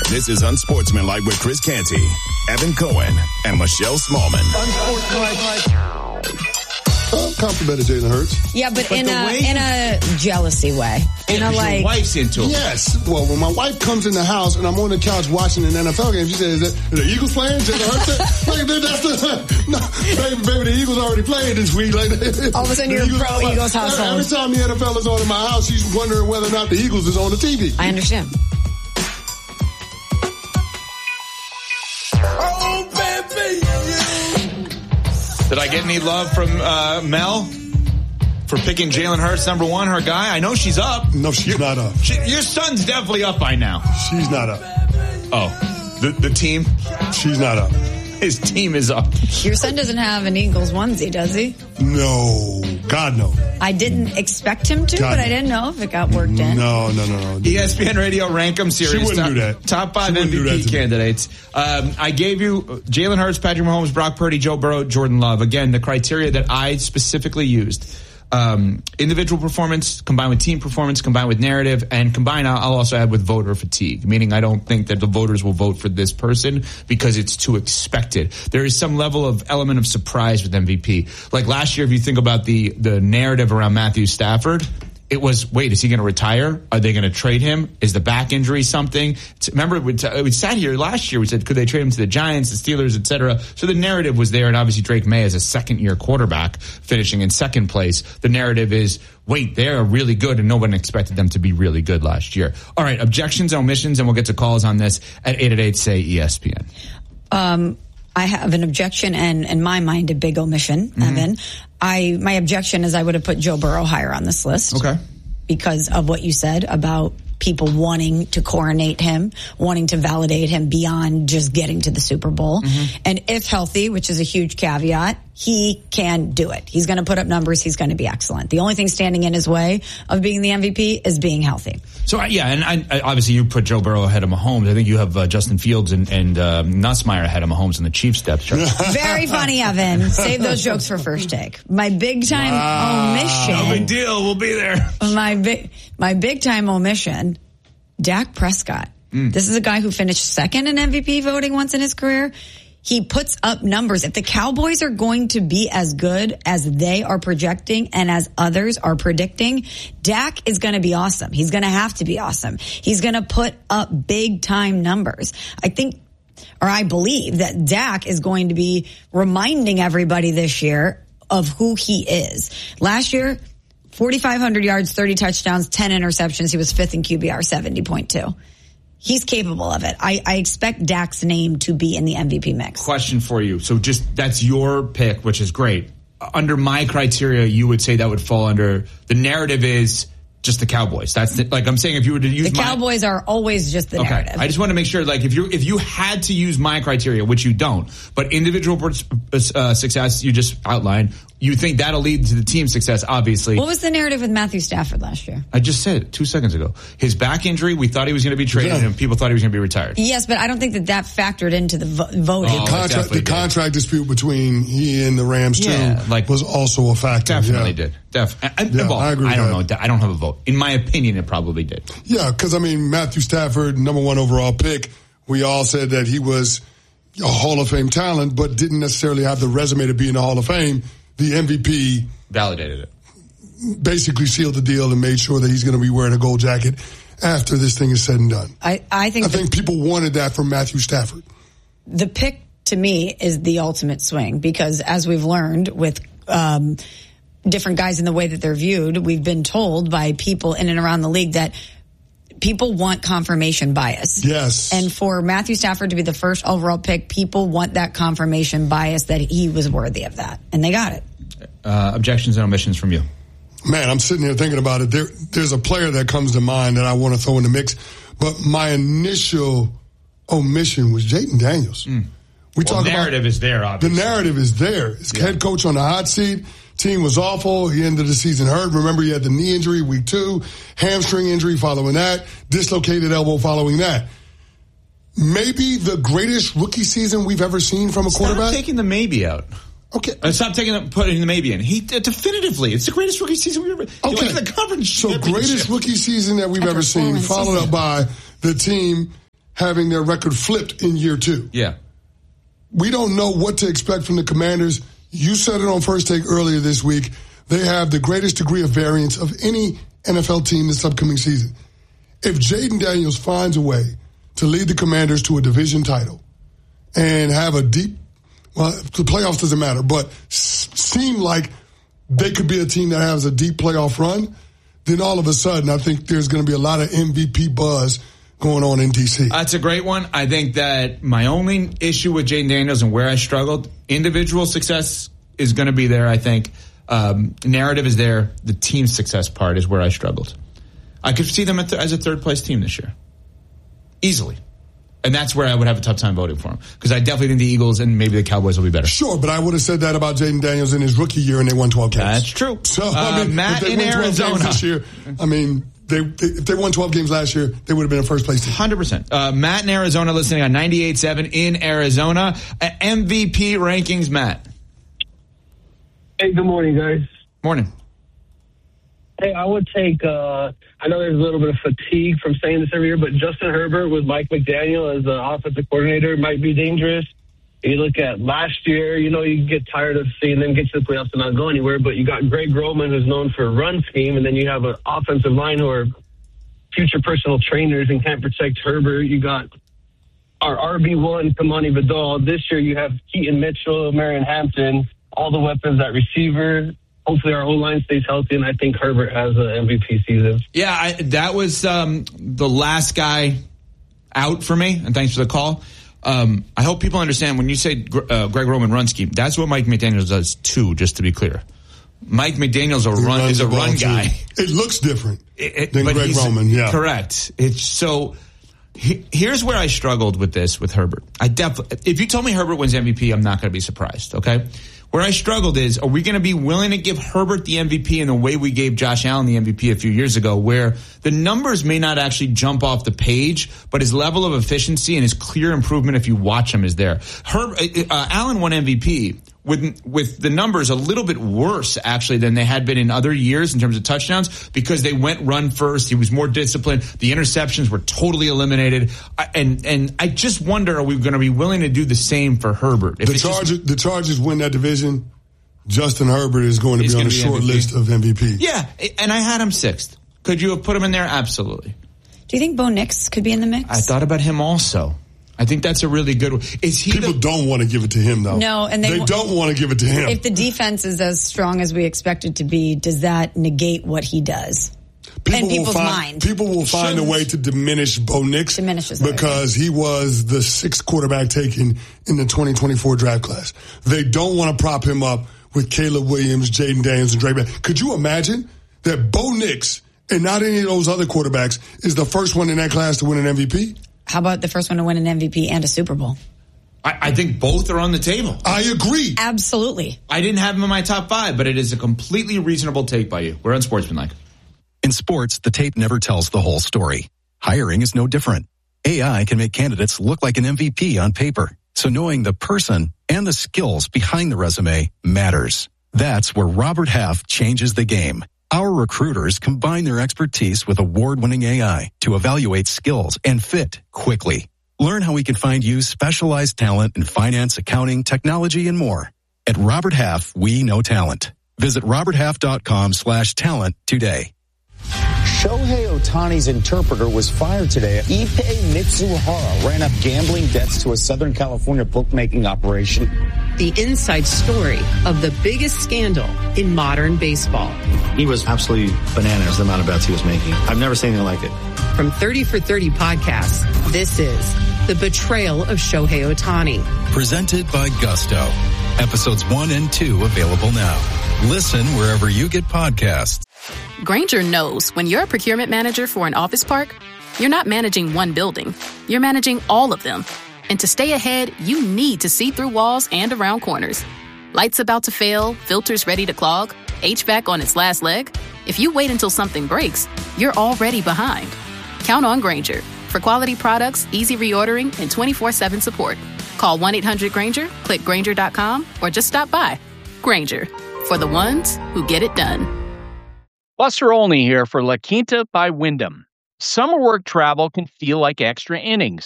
This is Unsportsmanlike with Chris Canty, Evan Cohen, and Michelle Smallman. Complimented Jalen Hurts. Yeah, but in a jealousy way. Your wife's into it. Yes. Well, when my wife comes in the house and I'm on the couch watching an NFL game, she says, "Is the Eagles playing? Jalen Hurts?" Like, baby, the Eagles already played this week. Like, all of a sudden, you're a pro-Eagles household. Every time the NFL is on in my house, she's wondering whether or not the Eagles is on the TV. I understand. Did I get any love from Mel for picking Jalen Hurts number one, her guy? I know she's up. No, she's not up. Your son's definitely up by now. She's not up. Oh, the team? She's not up. His team is up. Your son doesn't have an Eagles onesie, does he? No. God, no. I didn't expect him to, but I didn't know if it got worked in. No. ESPN Radio Rank-em series. She wouldn't do that. Top 5 MVP candidates. I gave you Jalen Hurts, Patrick Mahomes, Brock Purdy, Joe Burrow, Jordan Love. Again, the criteria that I specifically used. Individual performance combined with team performance combined with narrative and combined I'll also add with voter fatigue, meaning I don't think that the voters will vote for this person because it's too expected. There is some level of element of surprise with MVP. Like last year, if you think about the narrative around Matthew Stafford, it was, wait, is he going to retire? Are they going to trade him? Is the back injury something? Remember, we sat here last year. We said, could they trade him to the Giants, the Steelers, et cetera? So the narrative was there, and obviously Drake May as a second-year quarterback finishing in second place. The narrative is, wait, they're really good, and no one expected them to be really good last year. All right, objections, omissions, and we'll get to calls on this at 888-SAY-ESPN. I have an objection and, in my mind, a big omission, Evan. My objection is I would have put Joe Burrow higher on this list. Okay. Because of what you said about people wanting to coronate him, wanting to validate him beyond just getting to the Super Bowl. And if healthy, which is a huge caveat, he can do it. He's going to put up numbers. He's going to be excellent. The only thing standing in his way of being the MVP is being healthy. So, and I obviously you put Joe Burrow ahead of Mahomes. I think you have Justin Fields and Nussmeier ahead of Mahomes in the Chiefs depth chart. Very funny, Evan. Save those jokes for first take. My big time omission. No big deal. We'll be there. My big time omission, Dak Prescott. This is a guy who finished second in MVP voting once in his career. He puts up numbers. If the Cowboys are going to be as good as they are projecting and as others are predicting, Dak is going to be awesome. He's going to have to be awesome. He's going to put up big time numbers. I believe that Dak is going to be reminding everybody this year of who he is. Last year, 4,500 yards, 30 touchdowns, 10 interceptions. He was fifth in QBR, 70.2. He's capable of it. I expect Dak's name to be in the MVP mix. Question for you. So that's your pick, which is great. Under my criteria, you would say that would fall under, the narrative is just the Cowboys. I'm saying if you were to use the Cowboys are always just the narrative. I just want to make sure, if you had to use my criteria, which you don't, but individual success you just outlined, you think that'll lead to the team success, obviously. What was the narrative with Matthew Stafford last year? I just said it 2 seconds ago. His back injury, we thought he was going to be traded, and people thought he was going to be retired. Yes, but I don't think that factored into the voting. The contract dispute between he and the Rams, was also a factor. Definitely did. I agree. I don't know. I don't have a vote. In my opinion, it probably did. Yeah, because, Matthew Stafford, number one overall pick, we all said that he was a Hall of Fame talent, but didn't necessarily have the resume to be in the Hall of Fame. The MVP validated it. Basically sealed the deal and made sure that he's going to be wearing a gold jacket after this thing is said and done. I think people wanted that from Matthew Stafford. The pick, to me, is the ultimate swing because, as we've learned with different guys in the way that they're viewed, we've been told by people in and around the league that people want confirmation bias. Yes. And for Matthew Stafford to be the first overall pick, people want that confirmation bias that he was worthy of that. And they got it. Objections and omissions from you. Man, I'm sitting here thinking about it. There's a player that comes to mind that I want to throw in the mix. But my initial omission was Jayden Daniels. The narrative is there, obviously. The narrative is there. His head coach on the hot seat. Team was awful. He ended the season hurt. Remember, he had the knee injury week 2, hamstring injury following that, dislocated elbow following that. Maybe the greatest rookie season we've ever seen from a quarterback. Stop taking the maybe out. Okay. Stop putting the maybe in. He definitively, it's the greatest rookie season we've ever. Okay. The conference so greatest rookie season that we've ever seen, followed up by the team having their record flipped in year 2. Yeah. We don't know what to expect from the Commanders. You said it on First Take earlier this week. They have the greatest degree of variance of any NFL team this upcoming season. If Jaden Daniels finds a way to lead the Commanders to a division title and have a deep, well, the playoffs doesn't matter, but seem like they could be a team that has a deep playoff run, then all of a sudden I think there's going to be a lot of MVP buzz going on in D.C. That's a great one. I think that my only issue with Jaden Daniels and where I struggled, individual success is going to be there, I think. Narrative is there. The team success part is where I struggled. I could see them as a third-place team this year. Easily. And that's where I would have a tough time voting for them. Because I definitely think the Eagles and maybe the Cowboys will be better. Sure, but I would have said that about Jaden Daniels in his rookie year, and they won 12 games. That's true. So, Matt in Arizona this year, if they won 12 games last year, they would have been a first-place team. 100%. Matt in Arizona listening on 98.7 in Arizona. MVP rankings, Matt. Hey, good morning, guys. Morning. Hey, I would take, I know there's a little bit of fatigue from saying this every year, but Justin Herbert with Mike McDaniel as the offensive coordinator might be dangerous. You look at last year, you get tired of seeing them get to the playoffs and not go anywhere, but you got Greg Roman, who's known for a run scheme, and then you have an offensive line who are future personal trainers and can't protect Herbert. You got our RB1, Kamani Vidal. This year you have Keaton Mitchell, Marion Hampton, all the weapons at receiver. Hopefully our O-line stays healthy, and I think Herbert has an MVP season. Yeah, that was the last guy out for me, and thanks for the call. I hope people understand when you say Greg Roman run scheme, that's what Mike McDaniels does too, just to be clear. Mike McDaniels is a run guy. It looks different than Greg Roman, yeah. Correct. Here's where I struggled with this with Herbert. If you told me Herbert wins MVP, I'm not going to be surprised, okay? Where I struggled is, are we going to be willing to give Herbert the MVP in the way we gave Josh Allen the MVP a few years ago, where the numbers may not actually jump off the page, but his level of efficiency and his clear improvement if you watch him is there. Allen won MVP with the numbers a little bit worse, actually, than they had been in other years in terms of touchdowns, because they went run first. He was more disciplined. The interceptions were totally eliminated. And I just wonder, are we going to be willing to do the same for Herbert? The Chargers win that division. Justin Herbert is going to be on the short list of MVP. Yeah, and I had him 6th. Could you have put him in there? Absolutely. Do you think Bo Nix could be in the mix? I thought about him also. I think that's a really good one. People don't want to give it to him, though. No, and they don't want to give it to him. If the defense is as strong as we expect it to be, does that negate what he does? People's mind. People will find a way to diminish Bo Nix because he was the 6th quarterback taken in the 2024 draft class. They don't want to prop him up with Caleb Williams, Jaden Daniels, and Drake May. Could you imagine that Bo Nix and not any of those other quarterbacks is the first one in that class to win an MVP? How about the first one to win an MVP and a Super Bowl? I think both are on the table. I agree. Absolutely. I didn't have him in my top 5, but it is a completely reasonable take by you. We're on Sportsmanlike. In sports, the tape never tells the whole story. Hiring is no different. AI can make candidates look like an MVP on paper. So knowing the person and the skills behind the resume matters. That's where Robert Half changes the game. Our recruiters combine their expertise with award-winning AI to evaluate skills and fit quickly. Learn how we can find you specialized talent in finance, accounting, technology, and more. At Robert Half, we know talent. Visit roberthalf.com/talent today. Shohei Ohtani's interpreter was fired today. Ippei Mitsuhara ran up gambling debts to a Southern California bookmaking operation. The inside story of the biggest scandal in modern baseball. He was absolutely bananas, the amount of bets he was making. I've never seen anything like it. From 30 for 30 podcasts, this is The Betrayal of Shohei Ohtani. Presented by Gusto. Episodes 1 and 2 available now. Listen wherever you get podcasts. Grainger knows when you're a procurement manager for an office park, you're not managing one building. You're managing all of them. And to stay ahead, you need to see through walls and around corners. Lights about to fail, filters ready to clog, HVAC on its last leg. If you wait until something breaks, you're already behind. Count on Grainger for quality products, easy reordering, and 24/7 support. Call 1-800-GRAINGER, click Grainger.com, or just stop by. Grainger, for the ones who get it done. Buster Olney here for La Quinta by Wyndham. Summer work travel can feel like extra innings,